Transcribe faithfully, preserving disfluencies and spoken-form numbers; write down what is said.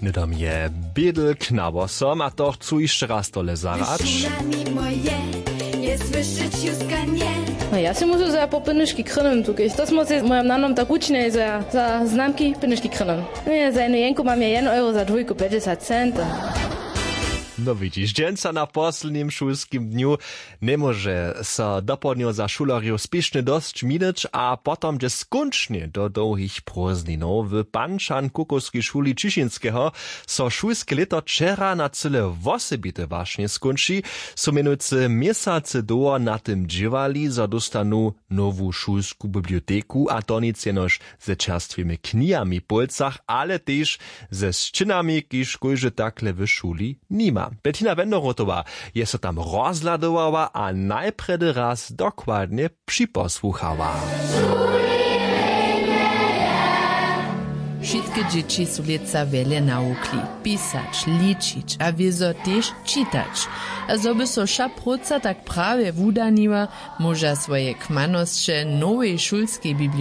Nydom je bydl knabosom, a to chcú ešte raz tole zarać. No ja si muszę za po pynyszki krynnym tukać. To smo se mojem nanom tak uczne za, za znamki pynyszki krynnym. No ja za jednu jenku mam ja jeden euro za dwójku pięćdziesiąt centów. No widzisz, dżęca na poslednim szulskim dniu nie może so dopodnio za šulerju spiesznie dość minąć, a potom, gdzie skończnie do długich prózdninów w Pančan Kukovskiej szuli Ciszynskiego so szulskie leto wczera na cyle wosebite właśnie skończy, so mianujcy miesiące do na tym dziewali, za dostanu nową szulską biblioteku, a to nic jenoż ze czerstwymi knihami w Polcach, ale też ze szczynami, kiż kojże takle w szuli nima. Bettina Wendorotowa je so tam rozhľadovala a najpredy raz dokładnie připosłuchała. Wszystkie dzieci są leca wiele naukli. Pisać, liczyć, a wiezo też czytać. A zoby so šaproca tak prawie wudaniła, może swoje kmanosće nowej szulskiej biblioteki